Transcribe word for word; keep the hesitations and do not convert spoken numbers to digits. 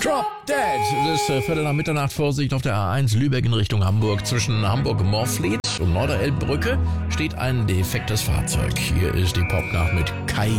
Drop Dead. Es ist äh, Viertel nach Mitternacht. Vorsicht auf der A eins Lübeck in Richtung Hamburg. Zwischen Hamburg-Morfleet und Norderelbbrücke steht ein defektes Fahrzeug. Hier ist die Popnacht mit Kai